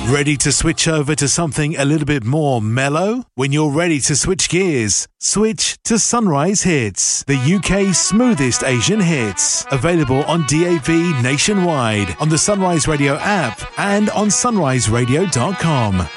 Ready to switch over to something a little bit more mellow? When you're ready to switch gears, switch to Sunrise Hits, the UK's smoothest Asian hits. Available on DAB nationwide, on the Sunrise Radio app and on sunriseradio.com.